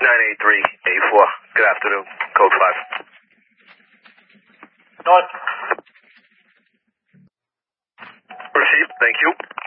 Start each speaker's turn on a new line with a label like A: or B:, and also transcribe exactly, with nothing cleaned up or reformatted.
A: nine eight three eight four. Good afternoon. Code five.
B: North.
A: Received. Thank you.